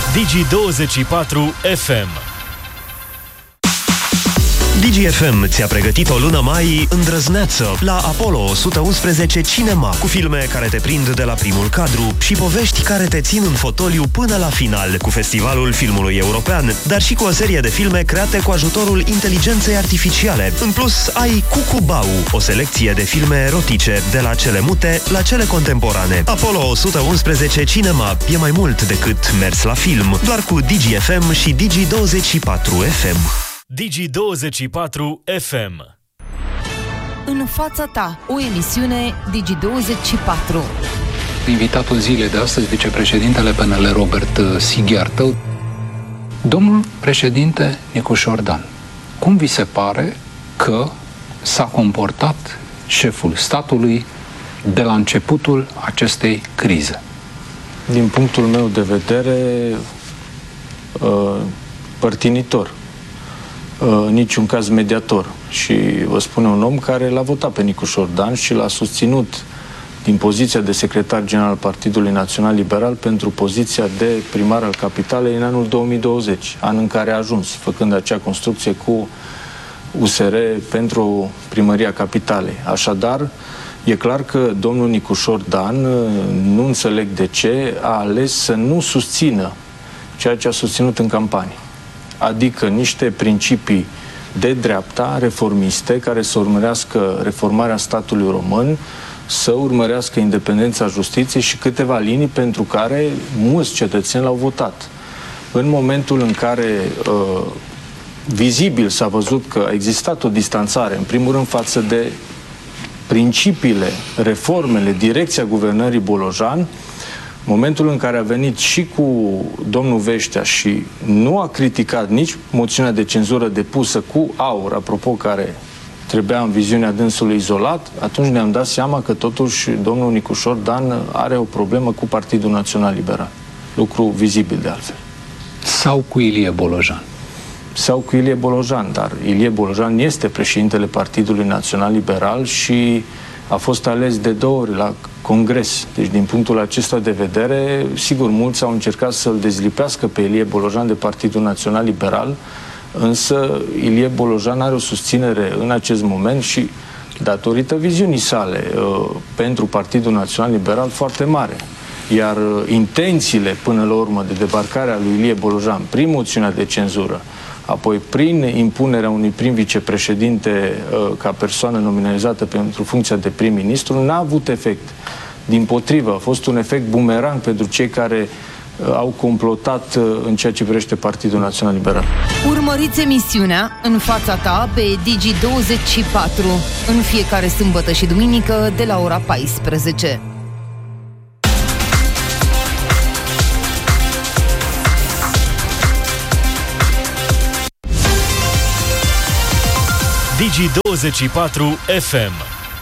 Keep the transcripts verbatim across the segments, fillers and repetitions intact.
Digi douăzeci și patru F M. Digi F M ți-a pregătit o lună mai îndrăzneață la Apollo o sută unsprezece Cinema, cu filme care te prind de la primul cadru și povești care te țin în fotoliu până la final, cu Festivalul Filmului European, dar și cu o serie de filme create cu ajutorul inteligenței artificiale. În plus, ai Cucubau, o selecție de filme erotice, de la cele mute la cele contemporane. Apollo o sută unsprezece Cinema e mai mult decât mers la film, doar cu Digi F M și Digi douăzeci și patru F M. Digi douăzeci și patru F M. În fața ta, o emisiune Digi douăzeci și patru. Invitatul zilei de astăzi, vicepreședintele P N L Robert Sighiartă. Domnul președinte Nicușor Dan, cum vi se pare că s-a comportat șeful statului de la începutul acestei crize? Din punctul meu de vedere, părtinitor. În niciun caz mediator. Și vă spune un om care l-a votat pe Nicușor Dan și l-a susținut din poziția de secretar general al Partidului Național Liberal pentru poziția de primar al capitalei în anul două mii douăzeci, an în care a ajuns, făcând acea construcție cu U S R pentru primăria capitalei. Așadar, e clar că domnul Nicușor Dan, nu înțeleg de ce, a ales să nu susțină ceea ce a susținut în campanie. Adică niște principii de dreapta, reformiste, care să urmărească reformarea statului român, să urmărească independența justiției și câteva linii pentru care mulți cetățeni l-au votat. În momentul în care uh, vizibil s-a văzut că a existat o distanțare, în primul rând față de principiile, reformele, direcția guvernării Bolojan, momentul în care a venit și cu domnul Veștea și nu a criticat nici moțiunea de cenzură depusă cu aur, apropo, care trebuia în viziunea dânsului izolat, atunci ne-am dat seama că totuși domnul Nicușor Dan are o problemă cu Partidul Național Liberal. Lucru vizibil de altfel. Sau cu Ilie Bolojan. Sau cu Ilie Bolojan, dar Ilie Bolojan este președintele Partidului Național Liberal și a fost ales de două ori la Congres. Deci, din punctul acesta de vedere, sigur, mulți au încercat să-l dezlipească pe Ilie Bolojan de Partidul Național Liberal, însă Ilie Bolojan are o susținere în acest moment și, datorită viziunii sale, pentru Partidul Național Liberal foarte mare. Iar intențiile, până la urmă, de debarcare a lui Ilie Bolojan, prin moțiunea de cenzură, apoi prin impunerea unui prim vicepreședinte ca persoană nominalizată pentru funcția de prim-ministru, n-a avut efect. Dimpotrivă, a fost un efect bumerang pentru cei care au complotat în ceea ce privește Partidul Național Liberal. Urmăriți emisiunea În fața ta pe Digi douăzeci și patru în fiecare sâmbătă și duminică de la ora paisprezece. Digi douăzeci și patru F M.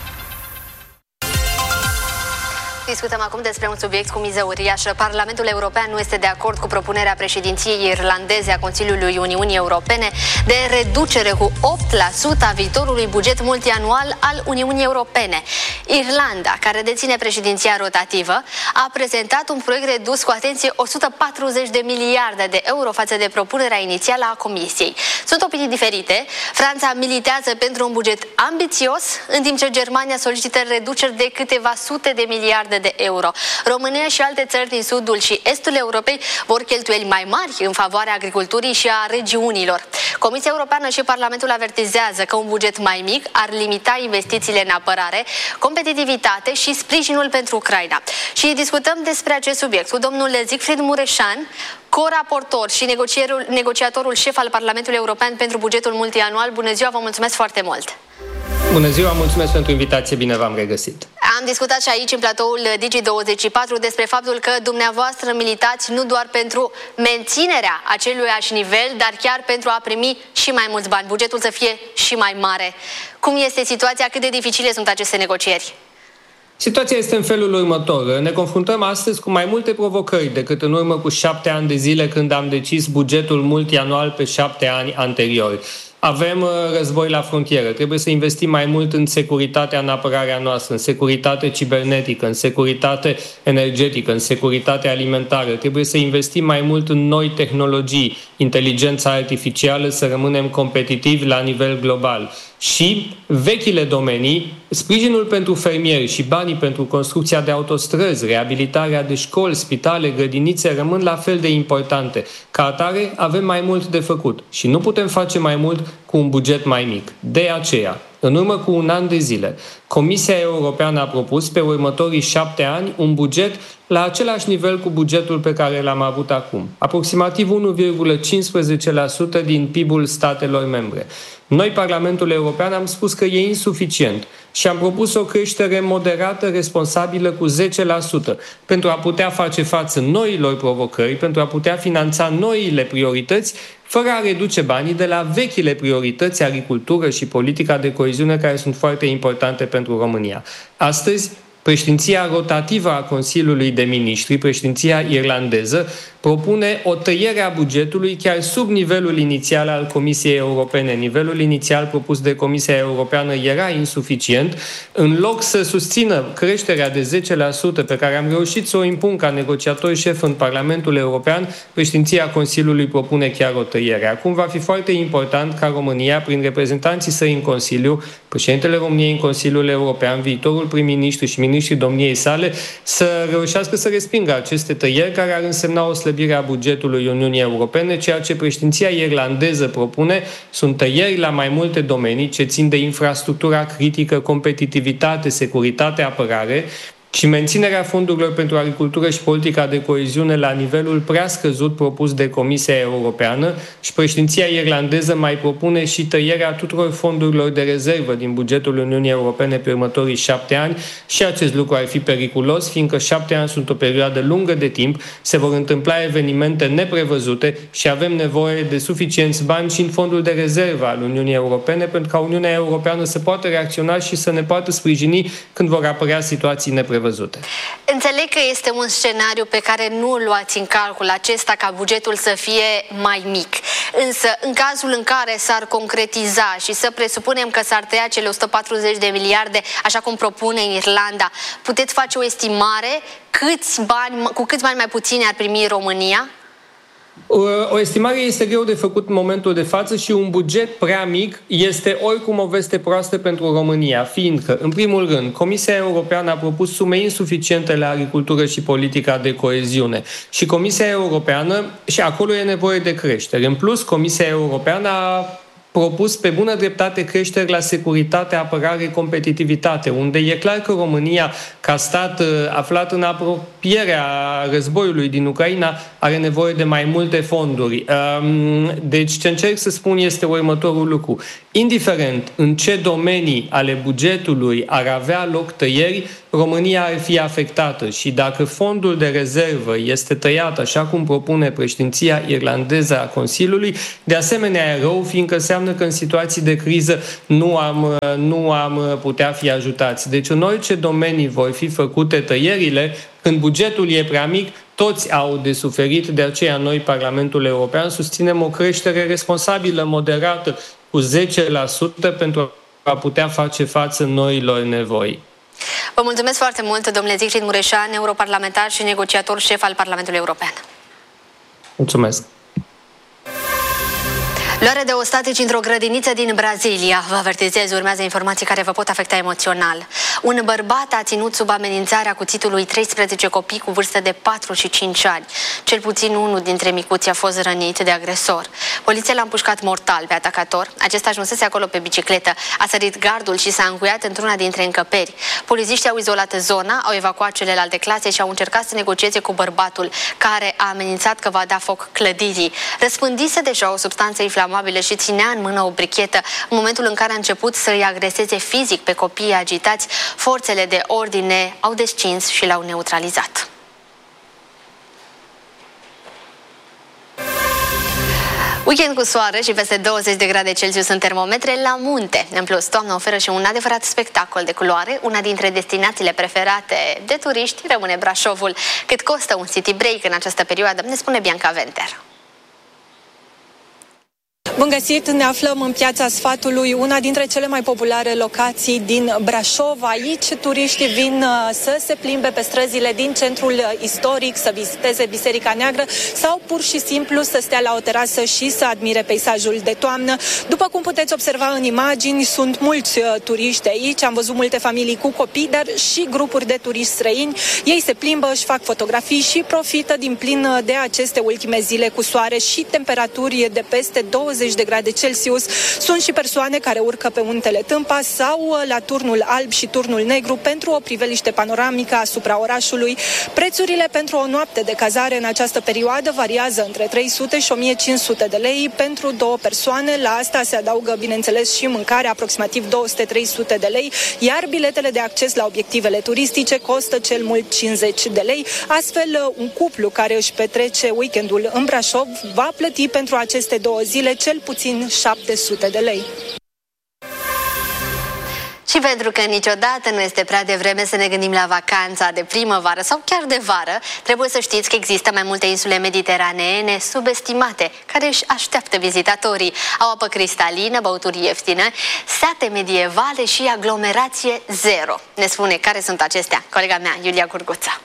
Discutăm acum despre un subiect cu miză uriașă. Parlamentul European nu este de acord cu propunerea președinției irlandeze a Consiliului Uniunii Europene de reducere cu opt la sută a viitorului buget multianual al Uniunii Europene. Irlanda, care deține președinția rotativă, a prezentat un proiect redus cu, atenție, o sută patruzeci de miliarde de euro față de propunerea inițială a Comisiei. Sunt opinii diferite. Franța militează pentru un buget ambițios, în timp ce Germania solicită reduceri de câteva sute de miliarde de euro. România și alte țări din sudul și estul Europei vor cheltuieli mai mari în favoarea agriculturii și a regiunilor. Comisia Europeană și Parlamentul avertizează că un buget mai mic ar limita investițiile în apărare, competitivitate și sprijinul pentru Ucraina. Și discutăm despre acest subiect cu domnul Siegfried Mureșan, co-raportor și negociatorul șef al Parlamentului European pentru bugetul multianual. Bună ziua, vă mulțumesc foarte mult! Bună ziua, mulțumesc pentru invitație, bine v-am regăsit. Am discutat și aici, în platoul Digi douăzeci și patru, despre faptul că dumneavoastră militați nu doar pentru menținerea aceluiași nivel, dar chiar pentru a primi și mai mulți bani, bugetul să fie și mai mare. Cum este situația? Cât de dificile sunt aceste negocieri? Situația este în felul următor. Ne confruntăm astăzi cu mai multe provocări decât în urmă cu șapte ani de zile, când am decis bugetul multianual pe șapte ani anteriori. avem război la frontieră, trebuie să investim mai mult în securitatea în apărarea noastră, în securitate cibernetică, în securitate energetică, în securitate alimentară, trebuie să investim mai mult în noi tehnologii, inteligența artificială, să rămânem competitivi la nivel global. Și vechile domenii, sprijinul pentru fermieri și banii pentru construcția de autostrăzi, reabilitarea de școli, spitale, grădinițe rămân la fel de importante. Ca atare, avem mai mult de făcut și nu putem face mai mult cu un buget mai mic. De aceea, în urmă cu un an de zile, Comisia Europeană a propus pe următorii șapte ani un buget la același nivel cu bugetul pe care l-am avut acum, aproximativ unu virgulă cincisprezece la sută din P I B-ul statelor membre. Noi, Parlamentul European, am spus că e insuficient și am propus o creștere moderată, responsabilă cu zece la sută pentru a putea face față noilor provocări, pentru a putea finanța noile priorități, fără a reduce banii de la vechile priorități, agricultură și politica de coeziune, care sunt foarte importante pentru România. Astăzi, președinția rotativă a Consiliului de Ministri, președinția irlandeză, propune o tăiere a bugetului chiar sub nivelul inițial al Comisiei Europene. Nivelul inițial propus de Comisia Europeană era insuficient. În loc să susțină creșterea de zece la sută pe care am reușit să o impun ca negociator șef în Parlamentul European, președinția Consiliului propune chiar o tăiere. Acum va fi foarte important ca România, prin reprezentanții săi în Consiliu, președintele României în Consiliul European, viitorul prim-ministru și ministrii domniei sale, să reușească să respingă aceste tăieri care ar însemna o slăbire a bugetului Uniunii Europene. Ceea ce președinția irlandeză propune sunt tăieri la mai multe domenii ce țin de infrastructura critică, competitivitate, securitate, apărare, și menținerea fondurilor pentru agricultură și politica de coeziune la nivelul prea scăzut propus de Comisia Europeană, și președinția irlandeză mai propune și tăierea tuturor fondurilor de rezervă din bugetul Uniunii Europene pe următorii șapte ani, și acest lucru ar fi periculos, fiindcă șapte ani sunt o perioadă lungă de timp, se vor întâmpla evenimente neprevăzute și avem nevoie de suficienți bani și în fondul de rezervă al Uniunii Europene pentru ca Uniunea Europeană să poată reacționa și să ne poată sprijini când vor apărea situații neprevăzute. Văzute. Înțeleg că este un scenariu pe care nu îl luați în calcul, acesta ca bugetul să fie mai mic. Însă, în cazul în care s-ar concretiza și să presupunem că s-ar tăia cele o sută patruzeci de miliarde, așa cum propune Irlanda, puteți face o estimare câți bani, cu câți bani mai puțini ar primi România? O estimare este greu de făcut în momentul de față și un buget prea mic este oricum o veste proastă pentru România, fiindcă, în primul rând, Comisia Europeană a propus sume insuficiente la agricultură și politica de coeziune. Și Comisia Europeană, și acolo e nevoie de creștere. În plus, Comisia Europeană a propus pe bună dreptate creșteri la securitate, apărare, competitivitate, unde e clar că România, ca stat aflat în apropierea războiului din Ucraina, are nevoie de mai multe fonduri. Deci ce încerc să spun este următorul lucru. Indiferent în ce domenii ale bugetului ar avea loc tăieri, România ar fi afectată și dacă fondul de rezervă este tăiat, așa cum propune președinția irlandeză a Consiliului, de asemenea e rău, fiindcă înseamnă că în situații de criză nu am, nu am putea fi ajutați. Deci în orice domenii vor fi făcute tăierile, când bugetul e prea mic, toți au de suferit, de aceea noi, Parlamentul European, susținem o creștere responsabilă, moderată, cu zece la sută pentru a putea face față noilor nevoi. Vă mulțumesc foarte mult, domnule Zicfried Mureșan, europarlamentar și negociator șef al Parlamentului European. Mulțumesc. Luare de ostatici într-o grădiniță din Brazilia. Vă avertizez, urmează informații care vă pot afecta emoțional. Un bărbat a ținut sub amenințarea cuțitului treisprezece copii cu vârstă de patru și cinci ani. Cel puțin unul dintre micuți a fost rănit de agresor. Poliția l-a împușcat mortal pe atacator. Acesta ajunsese acolo pe bicicletă, a sărit gardul și s-a încuiat într-una dintre încăperi. Polițiștii au izolat zona, au evacuat celelalte clase și au încercat să negocieze cu bărbatul, care a amenințat că va da foc clădirii. Răspândise deja o substanță inflamabilă și ținea în mână o brichetă. În momentul în care a început să îi agreseze fizic pe copiii agitați, forțele de ordine au descins și l-au neutralizat. Weekend cu soare și peste douăzeci de grade Celsius în termometre la munte. În plus, toamna oferă și un adevărat spectacol de culoare. Una dintre destinațiile preferate de turiști rămâne Brașovul. Cât costă un city break în această perioadă, ne spune Bianca Venter. Bun găsit, ne aflăm în Piața Sfatului, una dintre cele mai populare locații din Brașov. Aici turiștii vin să se plimbe pe străzile din centrul istoric, să viziteze Biserica Neagră sau pur și simplu să stea la o terasă și să admire peisajul de toamnă. După cum puteți observa în imagini, sunt mulți turiști aici, am văzut multe familii cu copii, dar și grupuri de turiști străini. Ei se plimbă, își fac fotografii și profită din plin de aceste ultime zile cu soare și temperaturi de peste douăzeci de grade Celsius. Sunt și persoane care urcă pe Muntele Tâmpa sau la Turnul Alb și Turnul Negru pentru o priveliște panoramică asupra orașului. Prețurile pentru o noapte de cazare în această perioadă variază între trei sute și o mie cinci sute de lei pentru două persoane. La asta se adaugă, bineînțeles, și mâncare, aproximativ două sute trei sute de lei, iar biletele de acces la obiectivele turistice costă cel mult cincizeci de lei. Astfel, un cuplu care își petrece weekendul în Brașov va plăti pentru aceste două zile cel puțin șapte sute de lei. Și pentru că niciodată nu este prea devreme să ne gândim la vacanța de primăvară sau chiar de vară, trebuie să știți că există mai multe insule mediteraneene subestimate, care își așteaptă vizitatorii. Au apă cristalină, băuturi ieftine, sate medievale și aglomerație zero. Ne spune care sunt acestea colega mea, Iulia Gurguța.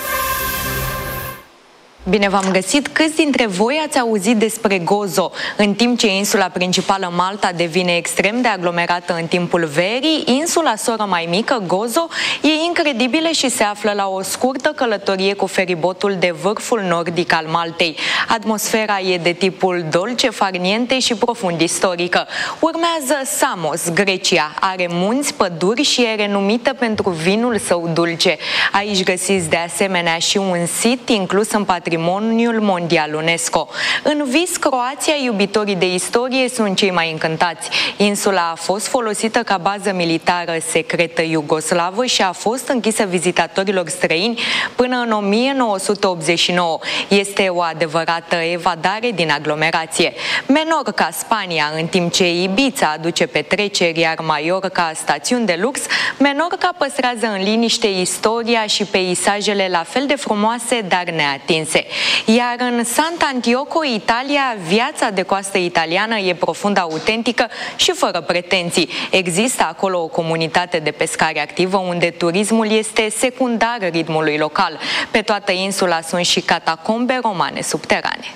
Bine v-am găsit! Câți dintre voi ați auzit despre Gozo? În timp ce insula principală Malta devine extrem de aglomerată în timpul verii, insula soră mai mică, Gozo, e incredibilă și se află la o scurtă călătorie cu feribotul de vârful nordic al Maltei. Atmosfera e de tipul dolce, farniente și profund istorică. Urmează Samos, Grecia. Are munți, păduri și e renumită pentru vinul său dulce. Aici găsiți de asemenea și un sit inclus în patrimoniul Patrimoniul Mondial UNESCO. În vis, Croația, iubitorii de istorie sunt cei mai încântați. Insula a fost folosită ca bază militară secretă iugoslavă și a fost închisă vizitatorilor străini până în o mie nouă sute optzeci și nouă. Este o adevărată evadare din aglomerație. Menorca, Spania, în timp ce Ibiza aduce petreceri, iar Mallorca stațiuni de lux, Menorca păstrează în liniște istoria și peisajele la fel de frumoase, dar neatinse. Iar în Sant'Antioco, Italia, viața de coastă italiană e profund autentică și fără pretenții. Există acolo o comunitate de pescari activă unde turismul este secundar ritmului local. Pe toată insula sunt și catacombe romane subterane.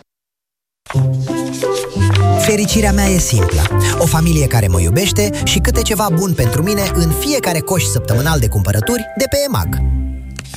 Fericirea mea e simplă. O familie care mă iubește și câte ceva bun pentru mine în fiecare coș săptămânal de cumpărături de pe EMAG.